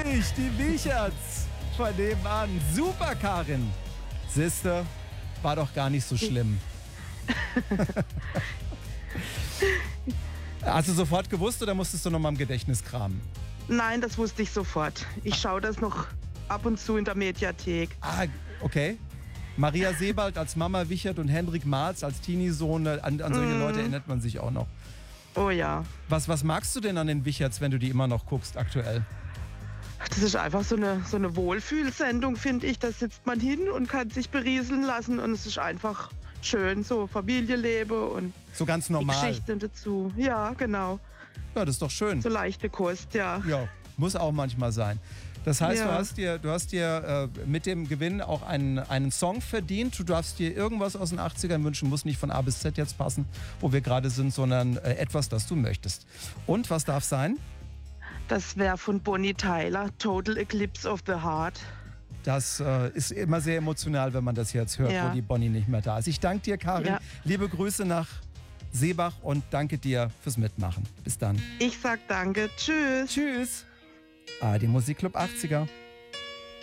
Richtig, die Wicherts von nebenan. Super, Karin. Siehste, war doch gar nicht so schlimm. Hast du sofort gewusst oder musstest du noch mal im Gedächtnis kramen? Nein, das wusste ich sofort. Ich schaue das noch ab und zu in der Mediathek. Ah, okay. Maria Sebald als Mama Wichert und Hendrik Marz als Teenie-Sohn. An solche Leute erinnert man sich auch noch. Oh ja. Was magst du denn an den Wicherts, wenn du die immer noch guckst aktuell? Das ist einfach so eine Wohlfühlsendung, finde ich. Da sitzt man hin und kann sich berieseln lassen und es ist einfach schön, so Familienleben und so ganz normal. Die Geschichten dazu. Ja, genau. Ja, das ist doch schön. So leichte Kost, ja. Ja, muss auch manchmal sein. Das heißt, Ja. du hast dir mit dem Gewinn auch einen Song verdient. Du darfst dir irgendwas aus den 80ern wünschen, muss nicht von A bis Z jetzt passen, wo wir gerade sind, sondern etwas, das du möchtest. Und was darf sein? Das wäre von Bonnie Tyler, Total Eclipse of the Heart. Das ist immer sehr emotional, wenn man das jetzt hört, Ja. wo die Bonnie nicht mehr da ist. Ich danke dir, Karin. Ja. Liebe Grüße nach Seebach und danke dir fürs Mitmachen. Bis dann. Ich sag danke. Tschüss. Tschüss. Die Musikclub 80er.